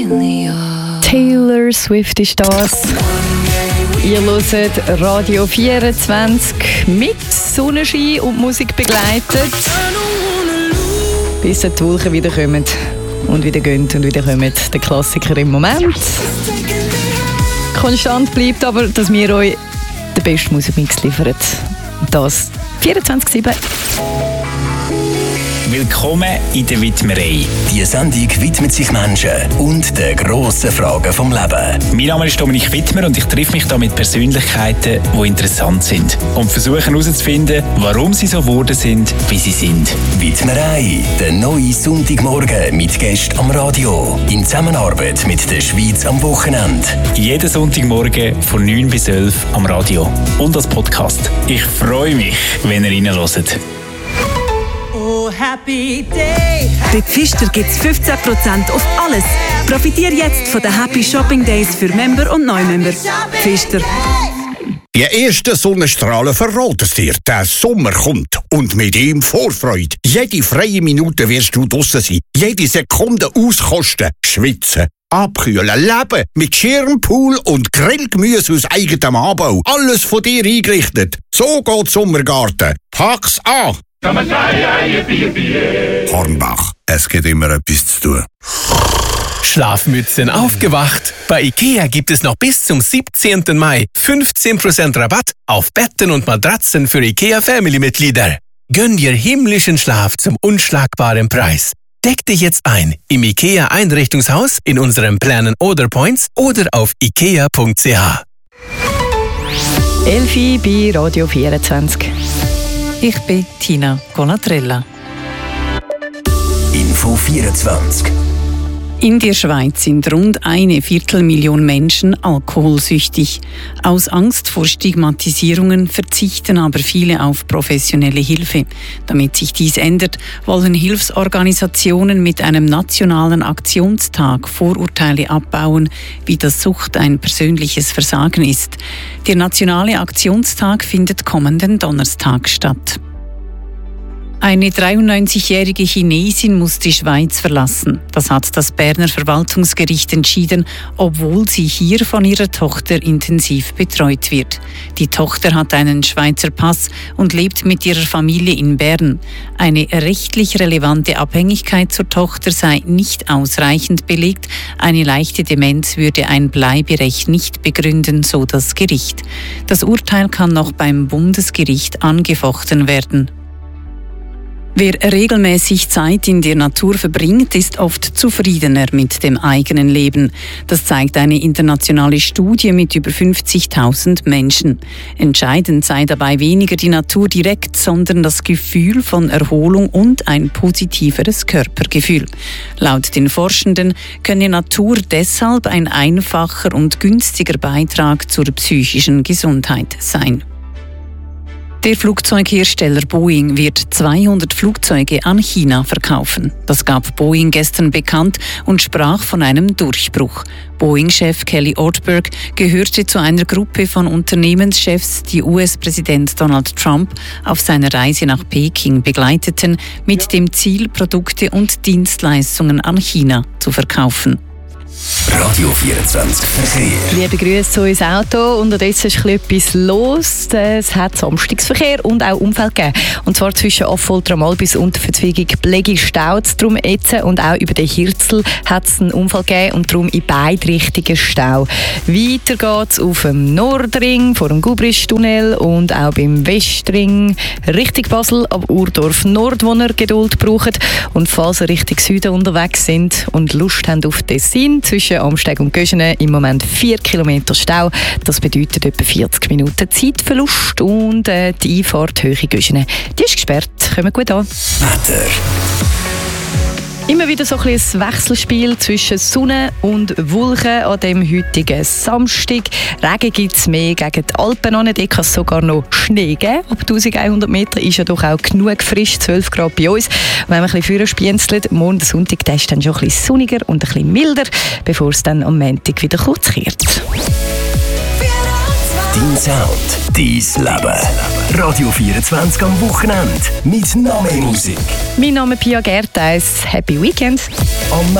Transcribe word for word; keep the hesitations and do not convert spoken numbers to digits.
Taylor Swift ist das. Ihr hört Radio vierundzwanzig mit Sonnenschein und Musik begleitet. Bis die Wolken wieder kommen und wieder gehen und wieder kommen. Der Klassiker im Moment. Konstant bleibt aber, dass wir euch den besten Musikmix liefern. Und das vierundzwanzig sieben. Willkommen in der Widmerei. Die Sendung widmet sich Menschen und den grossen Fragen vom Leben. Mein Name ist Dominik Wittmer und ich treffe mich hier mit Persönlichkeiten, die interessant sind. Und versuche herauszufinden, warum sie so geworden sind, wie sie sind. Widmerei, der neue Sonntagmorgen mit Gästen am Radio. In Zusammenarbeit mit der Schweiz am Wochenende. Jeden Sonntagmorgen von neun bis elf am Radio. Und als Podcast. Ich freue mich, wenn ihr reinhört. Happy Day. Bei Pfister gibt es fünfzehn Prozent auf alles. Profitiere jetzt von den Happy Shopping Days für Member und Neumember. Pfister. Die ersten Sonnenstrahlen verraten es dir. Der Sommer kommt. Und mit ihm Vorfreude. Jede freie Minute wirst du draussen sein. Jede Sekunde auskosten. Schwitzen. Abkühlen, leben. Mit Schirmpool und Grillgemüse aus eigenem Anbau. Alles von dir eingerichtet. So geht Sommergarten. Pack's an! Hornbach, es gibt immer etwas zu tun. Schlafmützen aufgewacht. Bei IKEA gibt es noch bis zum siebzehnten Mai fünfzehn Prozent Rabatt auf Betten und Matratzen für IKEA Family-Mitglieder. Gönn dir himmlischen Schlaf zum unschlagbaren Preis. Deck dich jetzt ein im IKEA Einrichtungshaus, in unseren Planen Order Points oder auf ikea punkt c h. Elfi bei Radio vierundzwanzig. Ich bin Tina Conatrella. Info vierundzwanzig. In der Schweiz sind rund eine Viertelmillion Menschen alkoholsüchtig. Aus Angst vor Stigmatisierungen verzichten aber viele auf professionelle Hilfe. Damit sich dies ändert, wollen Hilfsorganisationen mit einem nationalen Aktionstag Vorurteile abbauen, wie das Sucht ein persönliches Versagen ist. Der nationale Aktionstag findet kommenden Donnerstag statt. Eine dreiundneunzigjährige Chinesin muss die Schweiz verlassen. Das hat das Berner Verwaltungsgericht entschieden, obwohl sie hier von ihrer Tochter intensiv betreut wird. Die Tochter hat einen Schweizer Pass und lebt mit ihrer Familie in Bern. Eine rechtlich relevante Abhängigkeit zur Tochter sei nicht ausreichend belegt. Eine leichte Demenz würde ein Bleiberecht nicht begründen, so das Gericht. Das Urteil kann noch beim Bundesgericht angefochten werden. Wer regelmäßig Zeit in der Natur verbringt, ist oft zufriedener mit dem eigenen Leben. Das zeigt eine internationale Studie mit über fünfzigtausend Menschen. Entscheidend sei dabei weniger die Natur direkt, sondern das Gefühl von Erholung und ein positiveres Körpergefühl. Laut den Forschenden könne Natur deshalb ein einfacher und günstiger Beitrag zur psychischen Gesundheit sein. Der Flugzeughersteller Boeing wird zweihundert Flugzeuge an China verkaufen. Das gab Boeing gestern bekannt und sprach von einem Durchbruch. Boeing-Chef Kelly Ortberg gehörte zu einer Gruppe von Unternehmenschefs, die U S-Präsident Donald Trump auf seiner Reise nach Peking begleiteten, mit dem Ziel, Produkte und Dienstleistungen an China zu verkaufen. Radio vierundzwanzig Verkehr. Liebe Grüße zu uns Auto. Unterdessen ist etwas los. Es hat Samstagsverkehr und auch Unfälle gegeben. Und zwar zwischen Affolter bis Unterverzweigung Blegi staut drum jetzt. Und auch über den Hirzel hat es einen Unfall gegeben und darum in beide Richtungen Stau. Weiter geht es auf dem Nordring vor dem Gubrischtunnel und auch beim Westring Richtung Basel, ab Urdorf Nord, wo ihr Geduld braucht. Und falls ihr Richtung Süden unterwegs sind und Lust habt auf Tessin, zwischen Amsteg und Göschene im Moment vier Kilometer Stau. Das bedeutet etwa vierzig Minuten Zeitverlust. Und äh, die Einfahrt Höhe Göschene, die ist gesperrt. Kommen gut an. Wetter. Immer wieder so ein bisschen ein Wechselspiel zwischen Sonne und Wolken an dem heutigen Samstag. Regen gibt es mehr gegen die Alpen an. Dort kann es sogar noch Schnee geben. Ab eintausendeinhundert Meter ist ja doch auch genug frisch, zwölf Grad bei uns. Wenn wir ein bisschen früher spienzelt, morgen der Sonntag, der ist dann schon ein bisschen sonniger und ein bisschen milder, bevor es dann am Montag wieder kurz kehrt. Dein Sound, dein Leben. Radio vierundzwanzig am Wochenende mit noch mehr Musik. Mein Name ist Pia Gertheis. Happy Weekend. Am